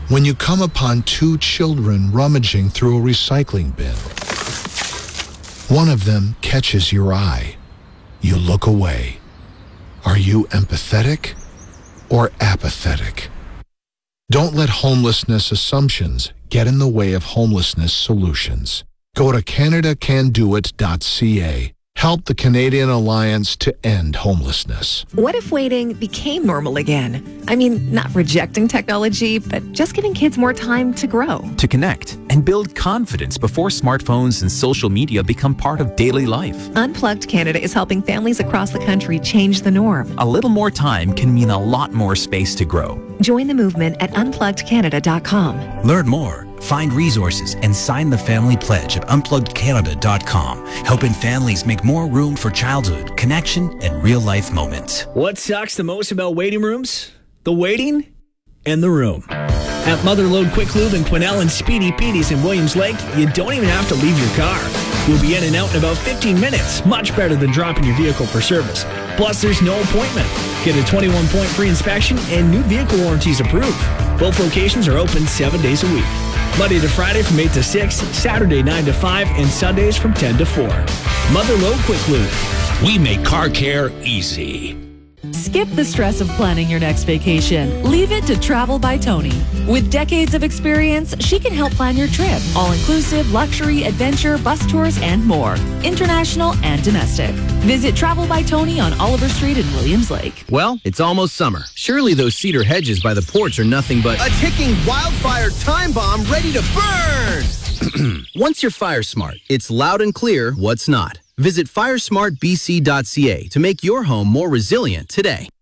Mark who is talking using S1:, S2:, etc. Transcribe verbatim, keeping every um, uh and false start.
S1: when you come upon two children rummaging through a recycling bin. One of them catches your eye. You look away. Are you empathetic or apathetic? Don't let homelessness assumptions get in the way of homelessness solutions. Go to Canada Can Do It dot C A. Help the Canadian Alliance to end homelessness.
S2: What if waiting became normal again? I mean, not rejecting technology, but just giving kids more time to grow.
S3: To connect and build confidence before smartphones and social media become part of daily life.
S2: Unplugged Canada is helping families across the country change the norm.
S3: A little more time can mean a lot more space to grow.
S2: Join the movement at unplugged canada dot com.
S4: Learn more, find resources, and sign the family pledge at unplugged canada dot com, helping families make more room for childhood, connection, and real-life moments.
S5: What sucks the most about waiting rooms? The waiting and the room. At Motherlode Quick Lube in Quesnel and Speedy Petey's in Williams Lake, you don't even have to leave your car. You'll be in and out in about fifteen minutes, much better than dropping your vehicle for service. Plus, there's no appointment. Get a twenty-one point free inspection and new vehicle warranties approved. Both locations are open seven days a week. Monday to Friday from eight to six, Saturday nine to five, and Sundays from ten to four. Motherlode Quick Lube.
S6: We make car care easy.
S7: Skip the stress of planning your next vacation. Leave it to Travel by Tony. With decades of experience, she can help plan your trip. All-inclusive, luxury, adventure, bus tours, and more. International and domestic. Visit Travel by Tony on Oliver Street in Williams Lake.
S8: Well, it's almost summer. Surely those cedar hedges by the porch are nothing but
S9: a ticking wildfire time bomb ready to burn!
S8: Once you're fire smart, it's loud and clear what's not. Visit firesmart b c dot c a to make your home more resilient today.